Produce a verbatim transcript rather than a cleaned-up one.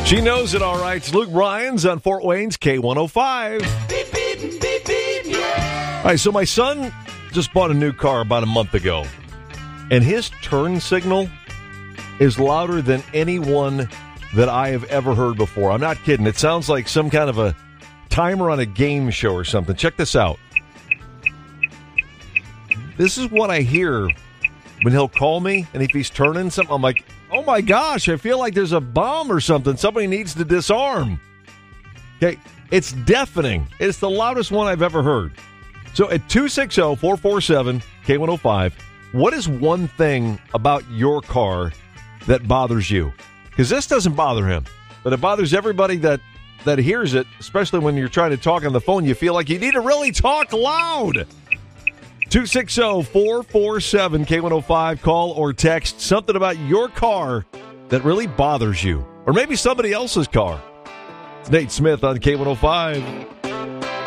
She knows it all right. It's Luke Bryan's on Fort Wayne's K one oh five. Beep, beep, beep, beep, yeah. All right, so my son just bought a new car about a month ago, and his turn signal is louder than anyone that I have ever heard before. I'm not kidding. It sounds like some kind of a timer on a game show or something. Check this out. This is what I hear when he'll call me, and if he's turning something, I'm like, oh my gosh, I feel like there's a bomb or something. Somebody needs to disarm. Okay, it's deafening. It's the loudest one I've ever heard. So at two six zero, four four seven, K one oh five, what is one thing about your car that bothers you? Because this doesn't bother him, but it bothers everybody that, that hears it, especially when you're trying to talk on the phone. You feel like you need to really talk loud. two six zero, four four seven, K one oh five. Call or text something about your car that really bothers you. Or maybe somebody else's car. It's Nate Smith on K one oh five.